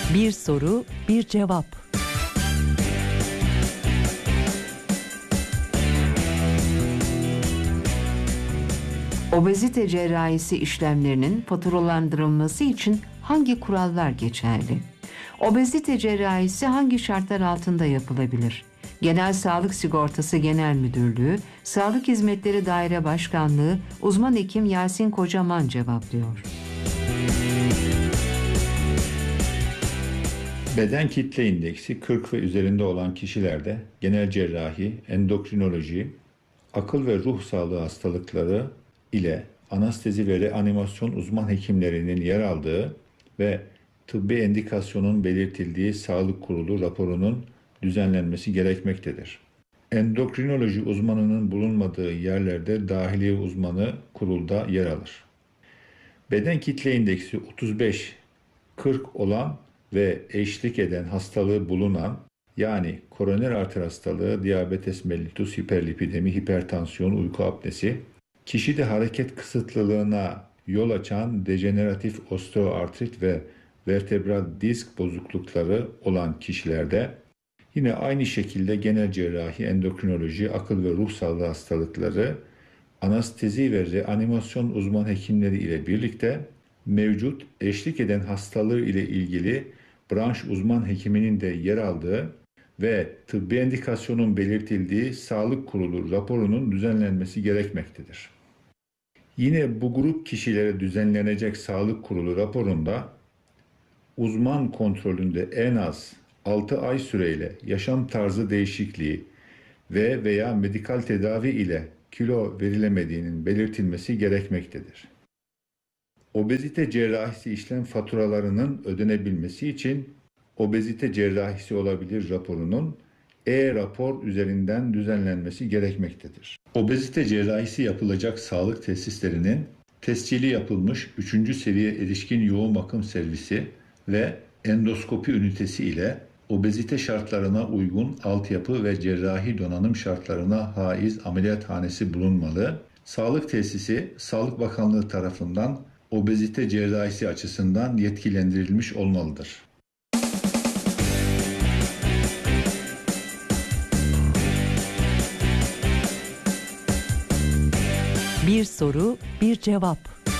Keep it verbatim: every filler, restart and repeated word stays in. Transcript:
Bir soru, bir cevap. Obezite cerrahisi işlemlerinin faturalandırılması için hangi kurallar geçerli? Obezite cerrahisi hangi şartlar altında yapılabilir? Genel Sağlık Sigortası Genel Müdürlüğü, Sağlık Hizmetleri Daire Başkanlığı, uzman hekim Yasin Kocaman cevaplıyor. Beden kitle indeksi kırk ve üzerinde olan kişilerde genel cerrahi, endokrinoloji, akıl ve ruh sağlığı hastalıkları ile anestezi ve reanimasyon uzman hekimlerinin yer aldığı ve tıbbi endikasyonun belirtildiği sağlık kurulu raporunun düzenlenmesi gerekmektedir. Endokrinoloji uzmanının bulunmadığı yerlerde dahiliye uzmanı kurulda yer alır. Beden kitle indeksi otuz beş kırk olan ve eşlik eden hastalığı bulunan, yani koroner arter hastalığı, diyabetes mellitus, hiperlipidemi, hipertansiyon, uyku apnesi, kişide hareket kısıtlılığına yol açan dejeneratif osteoartrit ve vertebral disk bozuklukları olan kişilerde, yine aynı şekilde genel cerrahi, endokrinoloji, akıl ve ruh sağlığı hastalıkları, anestezi ve reanimasyon uzman hekimleri ile birlikte mevcut eşlik eden hastalığı ile ilgili branş uzman hekiminin de yer aldığı ve tıbbi endikasyonun belirtildiği sağlık kurulu raporunun düzenlenmesi gerekmektedir. Yine bu grup kişilere düzenlenecek sağlık kurulu raporunda uzman kontrolünde en az altı ay süreyle yaşam tarzı değişikliği ve veya medikal tedavi ile kilo verilemediğinin belirtilmesi gerekmektedir. Obezite cerrahisi işlem faturalarının ödenebilmesi için obezite cerrahisi olabilir raporunun e-rapor üzerinden düzenlenmesi gerekmektedir. Obezite cerrahisi yapılacak sağlık tesislerinin tescili yapılmış üçüncü seviye erişkin yoğun bakım servisi ve endoskopi ünitesi ile obezite şartlarına uygun altyapı ve cerrahi donanım şartlarına haiz ameliyathanesi bulunmalı. Sağlık tesisi Sağlık Bakanlığı tarafından obezite cerrahisi açısından yetkilendirilmiş olmalıdır. Bir soru, bir cevap.